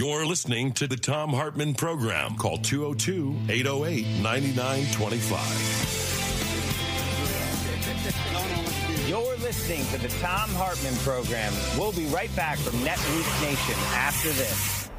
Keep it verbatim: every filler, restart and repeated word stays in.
You're listening to the Thom Hartmann Program. Call two oh two, eight oh eight, nine nine two five. You're listening to the Thom Hartmann Program. We'll be right back from NetWeek Nation after this.